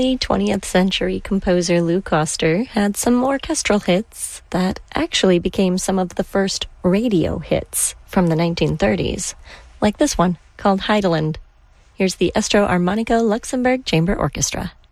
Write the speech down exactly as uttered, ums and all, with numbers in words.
early twentieth century composer Lou Koster had some orchestral hits that actually became some of the first radio hits from the nineteen thirties, like this one called Heideland. Here's the Estro Armonico Luxembourg Chamber Orchestra.